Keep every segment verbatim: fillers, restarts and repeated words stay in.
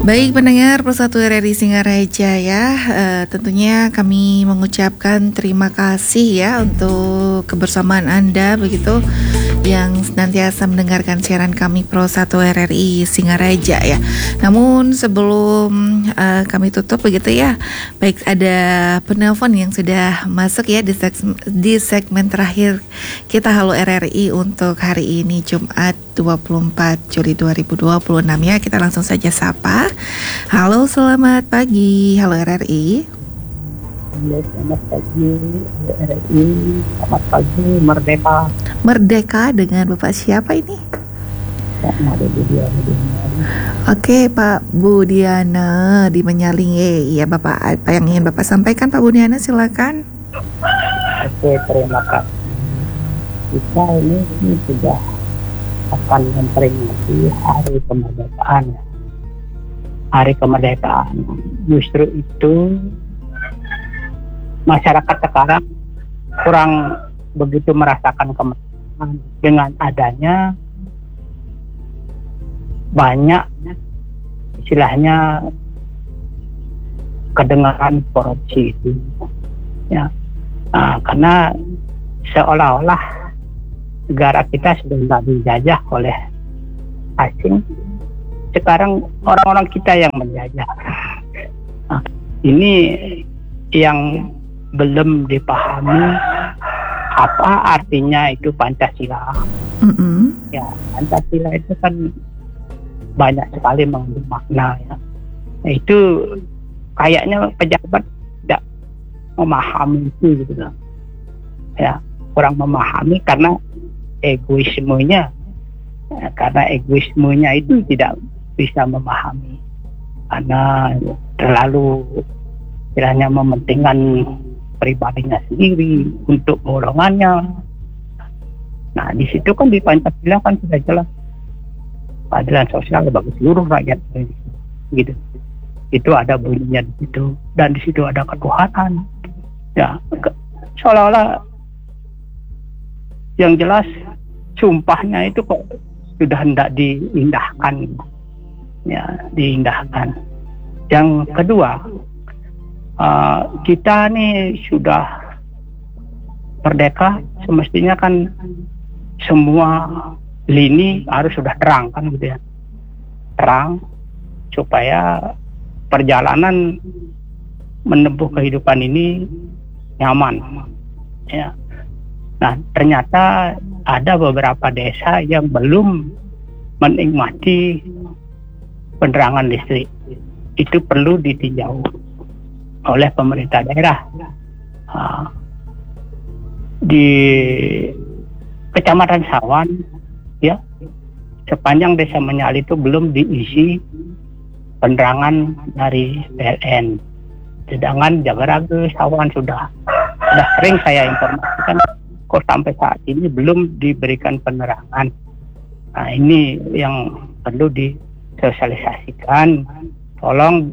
Baik pendengar Persatu R R I Singaraja ya, uh, tentunya kami mengucapkan terima kasih ya untuk kebersamaan Anda begitu yang senantiasa mendengarkan siaran kami Pro satu R R I Singaraja ya. Namun sebelum uh, kami tutup begitu ya, baik ada penelpon yang sudah masuk ya di, seg- di segmen terakhir kita Halo R R I untuk hari ini Jumat dua puluh empat Juli dua ribu dua puluh enam ya. Kita langsung saja sapa. Halo, selamat pagi. Halo R R I. Halo, selamat pagi. Halo R R I. Selamat pagi, Merdeka. Merdeka dengan Bapak siapa ini? Pak Made Budiana di Menyaling. Oke, Pak Budiana di Menyaling. Eh, iya Bapak, apa yang ingin Bapak sampaikan Pak Budiana? Silakan. Oke, terima kasih. Kita ini, ini sudah akan memperingati Hari Kemerdekaan. Hari Kemerdekaan. Justru itu masyarakat sekarang kurang begitu merasakan kemerdekaan dengan adanya banyak istilahnya kedengaran korupsi itu ya, nah, karena seolah-olah negara kita sudah tidak dijajah oleh asing, sekarang orang-orang kita yang menjajah. Nah, ini yang belum dipahami apa artinya itu Pancasila. Mm-hmm. Ya, Pancasila itu kan banyak sekali mengandung makna ya. Nah, itu kayaknya pejabat tidak memahami itu gitu loh. Ya, kurang memahami karena egoismenya ya, karena egoismenya itu tidak bisa memahami karena terlalu istilahnya mementingkan pribadinya sendiri untuk golongannya. Nah, di situ kan di Pancasila kan sudah jelas keadilan sosial bagi seluruh rakyat gitu. Itu ada bunyinya di situ, dan di situ ada ketuhanan. Ya, ke, seolah-olah yang jelas sumpahnya itu kok sudah hendak diindahkan. Ya, diindahkan. Yang kedua, uh, kita nih sudah merdeka, semestinya kan semua lini harus sudah terang kan gitu ya, terang supaya perjalanan menempuh kehidupan ini nyaman ya. Nah, ternyata ada beberapa desa yang belum menikmati penerangan listrik. Itu perlu ditinjau oleh pemerintah daerah. Nah, di Kecamatan Sawan ya, sepanjang desa Menyali itu belum diisi penerangan dari P L N. Sedangkan Jagaraga, Sawan sudah sudah sering saya informasikan, kok sampai saat ini belum diberikan penerangan. Nah, ini yang perlu disosialisasikan. Tolong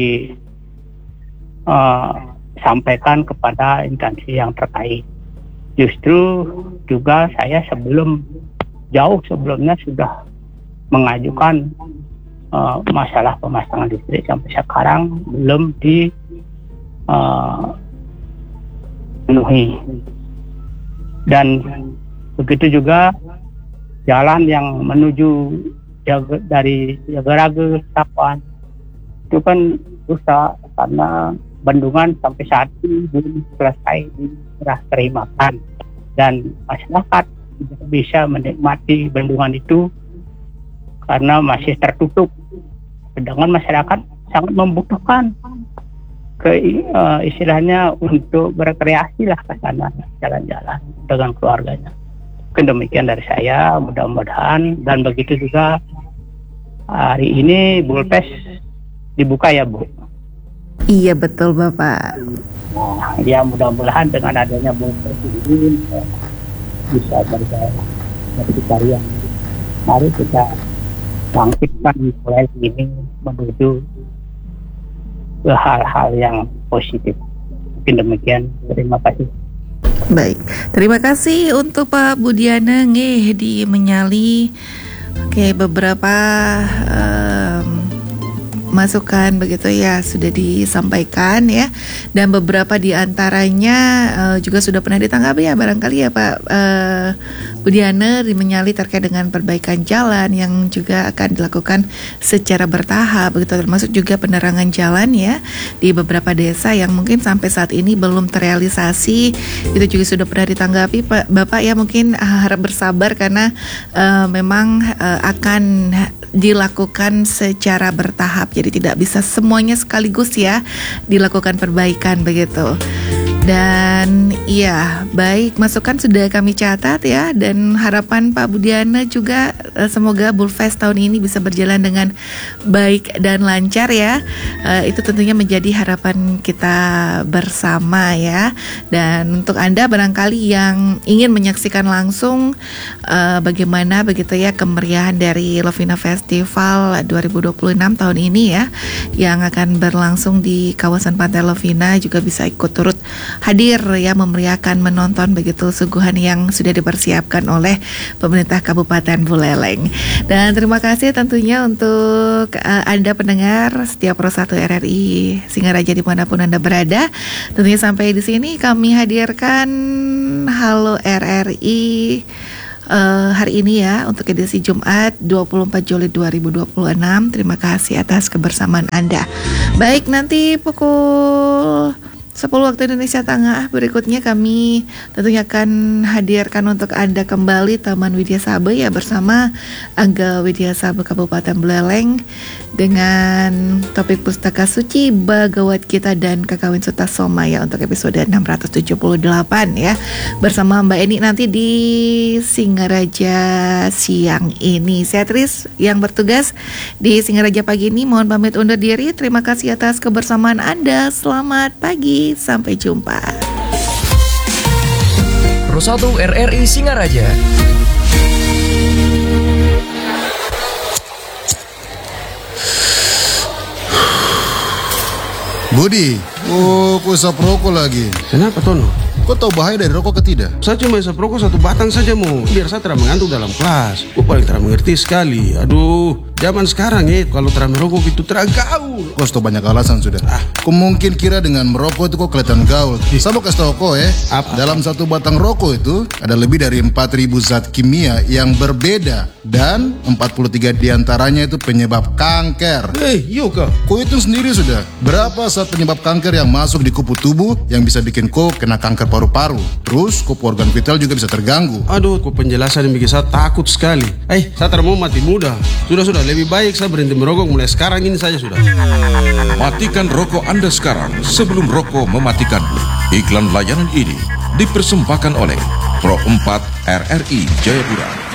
disampaikan uh, kepada instansi yang terkait. Justru juga saya sebelum jauh sebelumnya sudah mengajukan uh, masalah pemasangan listrik, sampai sekarang belum dipenuhi. Uh, Dan begitu juga jalan yang menuju Jaga, dari Jagaraga Sawan itu kan rusak karena bendungan sampai saat ini belum selesai diserah terimakan, dan masyarakat tidak bisa menikmati bendungan itu karena masih tertutup. Sedangkan masyarakat sangat membutuhkan ke uh, istilahnya untuk berkreasi lah ke sana, jalan-jalan dengan keluarganya. Mungkin demikian dari saya, mudah-mudahan. Dan begitu juga hari ini Bulpes dibuka ya Bu. Iya betul Bapak. Nah, ya mudah-mudahan dengan adanya Bulpes ini bisa berkarya. Mari kita bangkitkan mulai ini menuju ke hal-hal yang positif. Mungkin demikian. Terima kasih. Baik, terima kasih untuk Pak Budiana ngeh di Menyali. Oke, beberapa um, masukan begitu ya sudah disampaikan ya, dan beberapa di antaranya uh, juga sudah pernah ditanggapi ya barangkali ya Pak uh, Budiana menyali terkait dengan perbaikan jalan yang juga akan dilakukan secara bertahap begitu, termasuk juga penerangan jalan ya di beberapa desa yang mungkin sampai saat ini belum terrealisasi. Itu juga sudah pernah ditanggapi Pak Bapak ya, mungkin uh, harap bersabar karena uh, memang uh, akan dilakukan secara bertahap, jadi tidak bisa semuanya sekaligus ya dilakukan perbaikan begitu. Dan iya, baik, masukan sudah kami catat ya, dan harapan Pak Budiana juga uh, semoga Bulfest tahun ini bisa berjalan dengan baik dan lancar ya. Uh, itu tentunya menjadi harapan kita bersama ya. Dan untuk Anda barangkali yang ingin menyaksikan langsung uh, bagaimana begitu ya kemeriahan dari Lovina Festival dua ribu dua puluh enam tahun ini ya, yang akan berlangsung di kawasan Pantai Lovina, juga bisa ikut turut hadir ya, memeriahkan, menonton begitu suguhan yang sudah dipersiapkan oleh pemerintah Kabupaten Buleleng. Dan terima kasih tentunya untuk uh, Anda pendengar setiap Pro satu R R I Singaraja dimanapun Anda berada. Tentunya sampai di sini kami hadirkan Halo R R I Uh, hari ini ya untuk edisi Jumat dua puluh empat Juli dua ribu dua puluh enam. Terima kasih atas kebersamaan Anda. Baik, nanti pukul sepuluh waktu Indonesia Tengah berikutnya kami tentunya akan hadirkan untuk Anda kembali Taman Widya Sabe ya, bersama Angga Widya Sabe Kabupaten Buleleng dengan topik Pustaka Suci Bhagavad Gita dan Kakawin Sutasoma ya, untuk episode enam ratus tujuh puluh delapan ya, bersama Mbak Eni nanti di Singaraja siang ini. Saya Tris yang bertugas di Singaraja pagi ini mohon pamit undur diri. Terima kasih atas kebersamaan Anda. Selamat pagi. Sampai jumpa. Pro satu R R I Singaraja. Budi, oh kau isap rokok lagi. Kenapa Tono? Kau tahu bahaya dari rokok ke tidak? Saya cuma isap rokok satu batang saja mau, biar saya tidak mengantuk dalam kelas. Kau paling tidak mengerti sekali. Aduh, zaman sekarang ya kalau tidak merokok itu tidak gaul. Kau sudah banyak alasan sudah. Ah. Kau mungkin kira dengan merokok itu kau kelihatan gaul. Saya mau kasih tahu kau ya. Apa? Dalam satu batang rokok itu ada lebih dari empat ribu zat kimia yang berbeda, dan empat puluh tiga diantaranya itu penyebab kanker. Eh, hey, yuk kau. Kau hitung sendiri sudah, berapa zat penyebab kanker yang masuk di kupu tubuh yang bisa bikin kau kena kanker paru-paru. Terus kupu organ vital juga bisa terganggu. Aduh, kau penjelasan yang bikin saya takut sekali. Eh, saya tidak mau mati muda. Sudah-sudah, lebih baik saya berhenti merokok mulai sekarang ini saja sudah. Matikan rokok Anda sekarang sebelum rokok mematikanmu. Iklan layanan ini dipersembahkan oleh Pro empat R R I Jayapura.